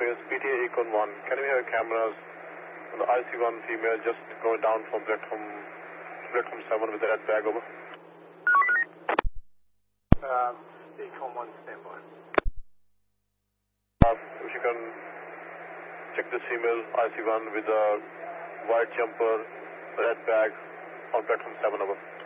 is PTA Econ 1. Can we have cameras on the IC1 female just going down from platform 7 with the red bag over? Econ 1 standby. If you can check this female IC1 with a white jumper, red bag on platform 7 over.